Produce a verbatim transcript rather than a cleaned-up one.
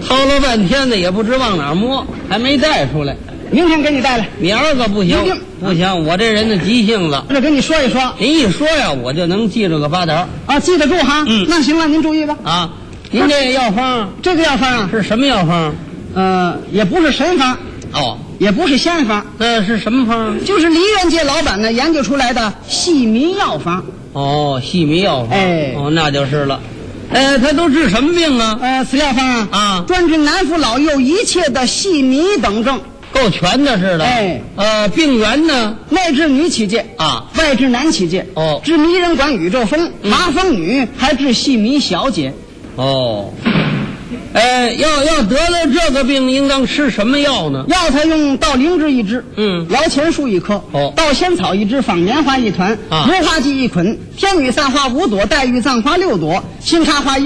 掏了半天的也不知往哪儿摸，还没带出来。 明天给你带来。 明儿个不行，不行，我这人的急性子， 这跟你说一说。 您一说呀，我就能记住个八点啊，记得住哈。 嗯， 那行了，您注意吧。 啊，您这药方， 这个药方啊是什么药方？ 呃，也不是神方， 哦， 也不是仙方， 那是什么方？ 就是梨园界老板呢研究出来的细迷药方。 哦，细迷药方。 哎， 哦，那就是了。呃，它都治什么病啊？ 呃，此药方啊， 啊， 专治男妇老幼一切的细迷等症， 够全的似的。 哎， 呃，病源呢？ 内治女起戒啊， 外治男起戒。 哦， 治迷人管宇宙风、 嗯、 麻风女，还治细迷小姐。 哦。哎，要要得了这个病，应当吃什么药呢？ 药材用稻灵芝一支， 嗯， 摇钱树一颗， 哦， 稻仙草一支，放棉花一团， 啊， 芦花剂一捆，天女散花五朵，黛玉葬花六朵，新插花一